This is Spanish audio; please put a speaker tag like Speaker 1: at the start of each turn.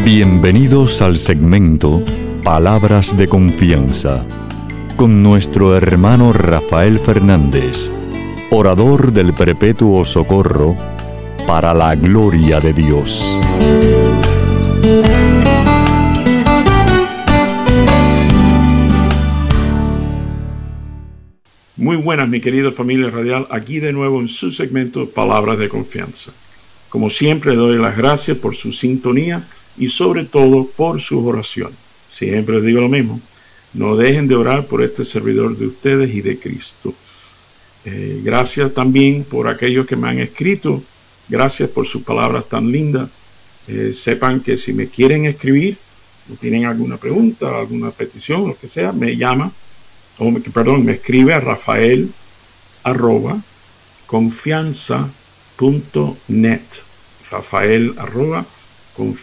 Speaker 1: Bienvenidos al segmento Palabras de Confianza con nuestro hermano Rafael Fernández, orador del Perpetuo Socorro, para la gloria de Dios.
Speaker 2: Muy buenas, mi querida familia radial, aquí de nuevo en su segmento Palabras de Confianza. Como siempre, doy las gracias por su sintonía y sobre todo por sus oraciones. Siempre les digo lo mismo, no dejen de orar por este servidor de ustedes y de Cristo. Gracias también por aquellos que me han escrito, gracias por sus palabras tan lindas. Sepan que si me quieren escribir o tienen alguna pregunta, alguna petición, lo que sea, me llama, me escribe a rafael@confianza.net. rafael@confianza.net.